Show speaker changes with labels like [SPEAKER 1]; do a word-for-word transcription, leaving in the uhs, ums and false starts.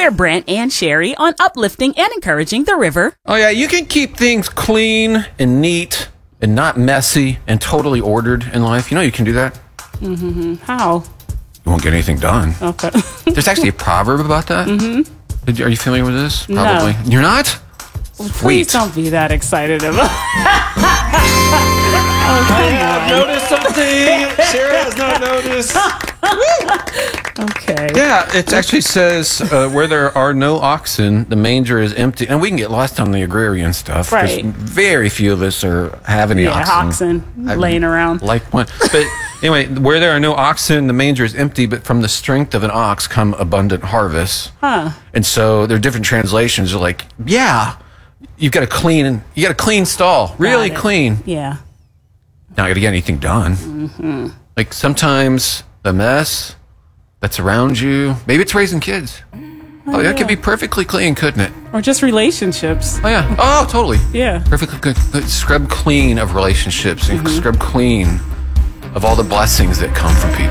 [SPEAKER 1] We're Brent and Sherry on uplifting and encouraging the river.
[SPEAKER 2] Oh, yeah, you can keep things clean and neat and not messy and totally ordered in life. You know you can do that.
[SPEAKER 1] Mm-hmm. How?
[SPEAKER 2] You won't get anything done.
[SPEAKER 1] Okay.
[SPEAKER 2] There's actually a proverb about that. Mm-hmm. Are you familiar with this? Probably.
[SPEAKER 1] No.
[SPEAKER 2] You're not?
[SPEAKER 1] Well, please
[SPEAKER 2] Sweet.
[SPEAKER 1] don't be that excited about
[SPEAKER 2] I have noticed something. Sarah has not noticed.
[SPEAKER 1] Okay.
[SPEAKER 2] Yeah, it actually says uh, where there are no oxen, the manger is empty. And we can get lost on the agrarian stuff. 'cause
[SPEAKER 1] Right.
[SPEAKER 2] very few of us are have any
[SPEAKER 1] Yeah,
[SPEAKER 2] oxen.
[SPEAKER 1] oxen laying around.
[SPEAKER 2] Like one. But anyway, where there are no oxen, the manger is empty, but from the strength of an ox come abundant harvests.
[SPEAKER 1] Huh.
[SPEAKER 2] And so there are different translations. They're like, yeah, you've got a clean, you got a clean stall, really
[SPEAKER 1] Got it.
[SPEAKER 2] clean.
[SPEAKER 1] Yeah.
[SPEAKER 2] Not going to get anything done.
[SPEAKER 1] Mm-hmm.
[SPEAKER 2] Like sometimes the mess that's around you, maybe it's raising kids. Oh, that
[SPEAKER 1] yeah.
[SPEAKER 2] could be perfectly clean, couldn't it?
[SPEAKER 1] Or just relationships.
[SPEAKER 2] Oh, yeah. Oh, totally.
[SPEAKER 1] Yeah.
[SPEAKER 2] Perfectly good. good. Scrub clean of relationships and
[SPEAKER 1] Mm-hmm.
[SPEAKER 2] scrub clean of all the blessings that come from people.